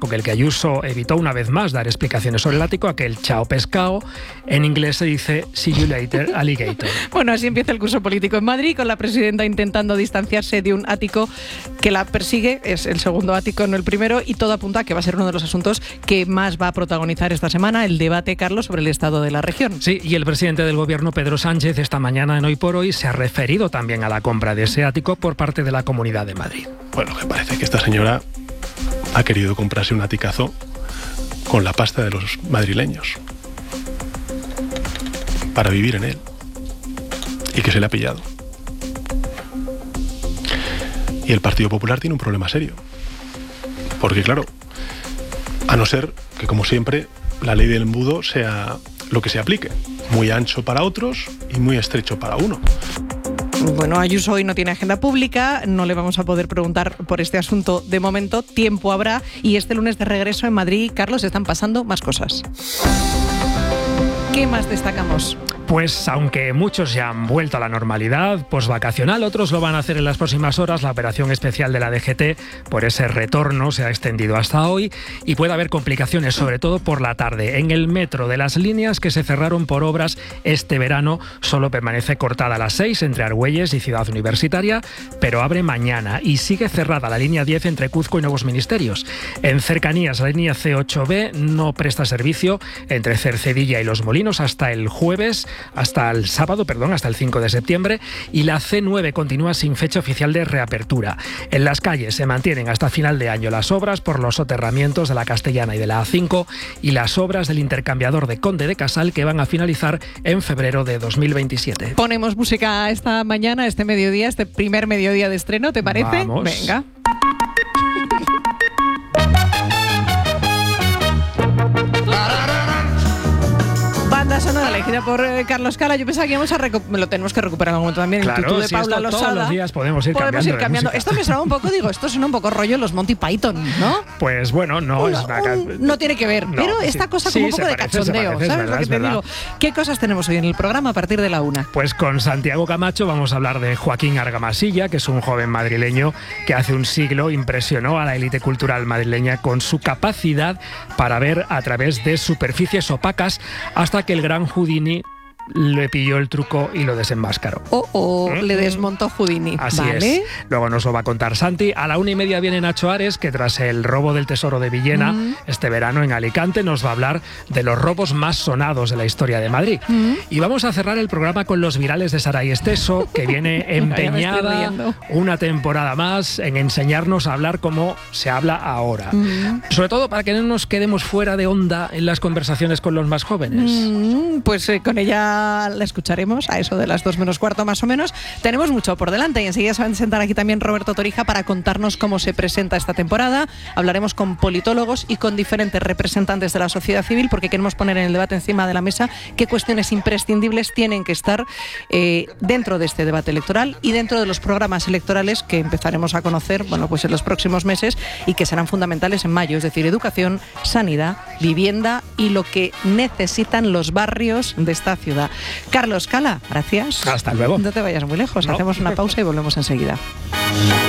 con el que Ayuso evitó una vez más dar explicaciones sobre el ático, aquel chao pescado. En inglés se dice see you later, alligator. Bueno, así empieza el curso político en Madrid, con la presidenta intentando distanciarse de un ático que la persigue. Es el segundo ático, no el primero, y todo apunta a que va a ser uno de los asuntos que más va a protagonizar esta semana, el debate, Carlos, sobre el estado de la región. Sí, y el presidente del gobierno, Pedro Sánchez, esta mañana en Hoy por Hoy se ha referido también a la compra de ese ático por parte de la Comunidad de Madrid. Bueno, que parece que esta señora ha querido comprarse un aticazo con la pasta de los madrileños para vivir en él, y que se le ha pillado. Y el Partido Popular tiene un problema serio, porque claro, a no ser que, como siempre, la ley del embudo sea lo que se aplique, muy ancho para otros y muy estrecho para uno. Bueno, Ayuso hoy no tiene agenda pública, no le vamos a poder preguntar por este asunto de momento, tiempo habrá, y este lunes de regreso en Madrid, Carlos, están pasando más cosas. ¿Qué más destacamos? Pues aunque muchos ya han vuelto a la normalidad posvacacional, otros lo van a hacer en las próximas horas. La operación especial de la DGT por ese retorno se ha extendido hasta hoy y puede haber complicaciones, sobre todo por la tarde. En el metro, de las líneas que se cerraron por obras este verano, solo permanece cortada a las 6 entre Argüelles y Ciudad Universitaria, pero abre mañana, y sigue cerrada la línea 10 entre Cuzco y Nuevos Ministerios. En cercanías, la línea C8B no presta servicio entre Cercedilla y Los Molinos hasta el sábado, hasta el 5 de septiembre, y la C9 continúa sin fecha oficial de reapertura. En las calles se mantienen hasta final de año las obras por los soterramientos de la Castellana y de la A5 y las obras del intercambiador de Conde de Casal, que van a finalizar en febrero de 2027. Ponemos música esta mañana, este mediodía, este primer mediodía de estreno, ¿te parece? Vamos. Venga. Banda sonora elegida por Carlos Cala. Yo pensaba que íbamos a lo tenemos que recuperar en algún momento también. Claro, el tutú de si Paula esto Losada. todos los días podemos ir cambiando. Esto me sonaba un poco, esto suena un poco rollo los Monty Python, ¿no? Pues bueno, no es no tiene que ver, no, pero esta sí, cosa como un sí, poco de se cachondeo, parece, ¿sabes lo que te digo? ¿Qué cosas tenemos hoy en el programa a partir de la 1? Pues con Santiago Camacho vamos a hablar de Joaquín Argamasilla, que es un joven madrileño que hace un siglo impresionó a la élite cultural madrileña con su capacidad para ver a través de superficies opacas, hasta que el gran Houdini le pilló el truco y lo desenmascaró. Le desmontó Houdini. Así ¿vale? es. Luego nos lo va a contar Santi. A la 1:30 viene Nacho Ares, que tras el robo del tesoro de Villena este verano en Alicante nos va a hablar de los robos más sonados de la historia de Madrid. Y vamos a cerrar el programa con los virales de Saray Esteso, que viene empeñada una temporada más en enseñarnos a hablar como se habla ahora. Sobre todo para que no nos quedemos fuera de onda en las conversaciones con los más jóvenes. Pues con ella la escucharemos a eso de las 2:45 más o menos. Tenemos mucho por delante y enseguida se va a sentar aquí también Roberto Torija para contarnos cómo se presenta esta temporada. Hablaremos con politólogos y con diferentes representantes de la sociedad civil, porque queremos poner en el debate encima de la mesa qué cuestiones imprescindibles tienen que estar dentro de este debate electoral y dentro de los programas electorales que empezaremos a conocer pues en los próximos meses y que serán fundamentales en mayo, es decir, educación, sanidad, vivienda y lo que necesitan los barrios de esta ciudad. Carlos Cala, gracias. Hasta luego. No te vayas muy lejos, hacemos una pausa y volvemos enseguida.